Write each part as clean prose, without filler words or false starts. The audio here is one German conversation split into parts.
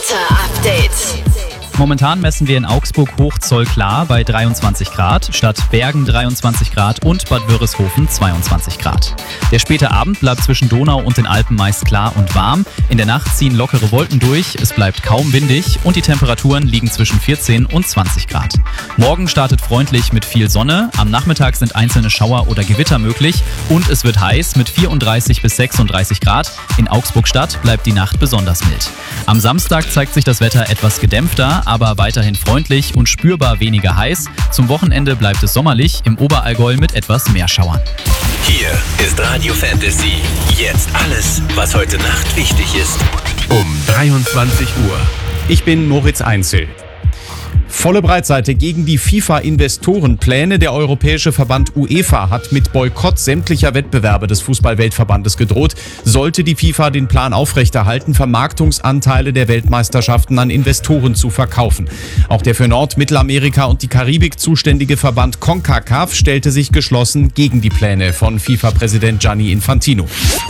Wetterupdate. Momentan messen wir in Augsburg Hochzoll klar bei 23 Grad, Stadt Bergen 23 Grad und Bad Wörishofen 22 Grad. Der späte Abend bleibt zwischen Donau und den Alpen meist klar und warm. In der Nacht ziehen lockere Wolken durch, es bleibt kaum windig und die Temperaturen liegen zwischen 14 und 20 Grad. Morgen startet freundlich mit viel Sonne, am Nachmittag sind einzelne Schauer oder Gewitter möglich und es wird heiß mit 34 bis 36 Grad. In Augsburg Stadt bleibt die Nacht besonders mild. Am Samstag zeigt sich das Wetter etwas gedämpfter, aber weiterhin freundlich und spürbar weniger heiß. Zum Wochenende bleibt es sommerlich, im Oberallgäu mit etwas mehr Schauern. Hier ist Radio Fantasy. Jetzt alles, was heute Nacht wichtig ist. Um 23 Uhr. Ich bin Moritz Einzel. Volle Breitseite gegen die FIFA-Investorenpläne. Der europäische Verband UEFA hat mit Boykott sämtlicher Wettbewerbe des Fußball-Weltverbandes gedroht. Sollte die FIFA den Plan aufrechterhalten, Vermarktungsanteile der Weltmeisterschaften an Investoren zu verkaufen. Auch der für Nord-, Mittelamerika und die Karibik zuständige Verband CONCACAF stellte sich geschlossen gegen die Pläne von FIFA-Präsident Gianni Infantino.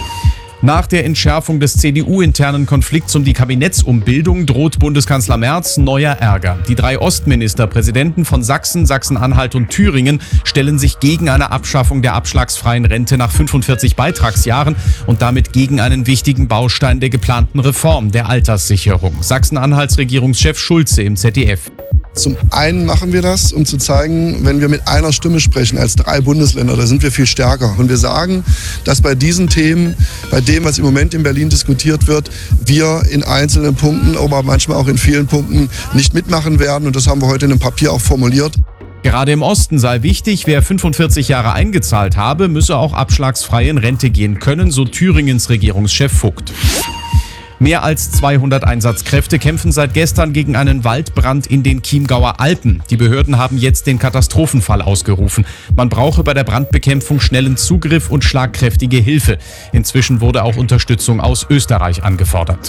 Nach der Entschärfung des CDU-internen Konflikts um die Kabinettsumbildung droht Bundeskanzler Merz neuer Ärger. Die 3 Ostministerpräsidenten von Sachsen, Sachsen-Anhalt und Thüringen stellen sich gegen eine Abschaffung der abschlagsfreien Rente nach 45 Beitragsjahren und damit gegen einen wichtigen Baustein der geplanten Reform der Alterssicherung. Sachsen-Anhalts Regierungschef Schulze im ZDF. Zum einen machen wir das, um zu zeigen, wenn wir mit einer Stimme sprechen als 3 Bundesländer, da sind wir viel stärker. Und wir sagen, dass bei diesen Themen, bei dem, was im Moment in Berlin diskutiert wird, wir in einzelnen Punkten, aber manchmal auch in vielen Punkten nicht mitmachen werden. Und das haben wir heute in einem Papier auch formuliert. Gerade im Osten sei wichtig, wer 45 Jahre eingezahlt habe, müsse auch abschlagsfrei in Rente gehen können, so Thüringens Regierungschef Vogt. Mehr als 200 Einsatzkräfte kämpfen seit gestern gegen einen Waldbrand in den Chiemgauer Alpen. Die Behörden haben jetzt den Katastrophenfall ausgerufen. Man brauche bei der Brandbekämpfung schnellen Zugriff und schlagkräftige Hilfe. Inzwischen wurde auch Unterstützung aus Österreich angefordert.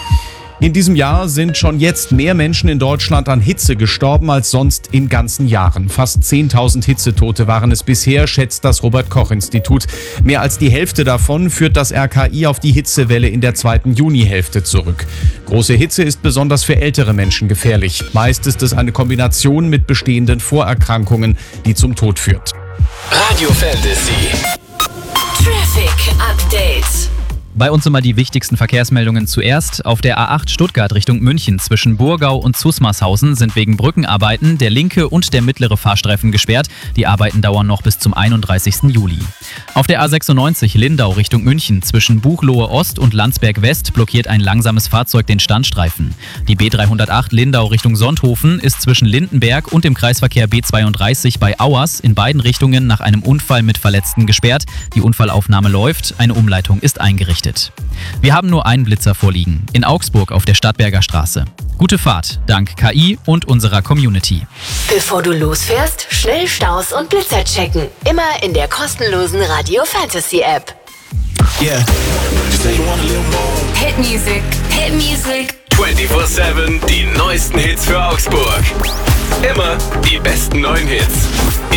In diesem Jahr sind schon jetzt mehr Menschen in Deutschland an Hitze gestorben als sonst in ganzen Jahren. Fast 10.000 Hitzetote waren es bisher, schätzt das Robert-Koch-Institut. Mehr als die Hälfte davon führt das RKI auf die Hitzewelle in der 2. Junihälfte zurück. Große Hitze ist besonders für ältere Menschen gefährlich. Meist ist es eine Kombination mit bestehenden Vorerkrankungen, die zum Tod führt. Radio Fantasy. Traffic Update. Bei uns immer die wichtigsten Verkehrsmeldungen zuerst. Auf der A8 Stuttgart Richtung München zwischen Burgau und Zusmarshausen sind wegen Brückenarbeiten der linke und der mittlere Fahrstreifen gesperrt. Die Arbeiten dauern noch bis zum 31. Juli. Auf der A96 Lindau Richtung München zwischen Buchloe Ost und Landsberg West blockiert ein langsames Fahrzeug den Standstreifen. Die B308 Lindau Richtung Sonthofen ist zwischen Lindenberg und dem Kreisverkehr B32 bei Auers in beiden Richtungen nach einem Unfall mit Verletzten gesperrt. Die Unfallaufnahme läuft, eine Umleitung ist eingerichtet. Wir haben nur einen Blitzer vorliegen, in Augsburg auf der Stadtberger Straße. Gute Fahrt, dank KI und unserer Community. Bevor du losfährst, schnell Staus und Blitzer checken. Immer in der kostenlosen Radio Fantasy App. Yeah. Hit Music, Hit Music. 24/7 die neuesten Hits für Augsburg. Immer die besten neuen Hits.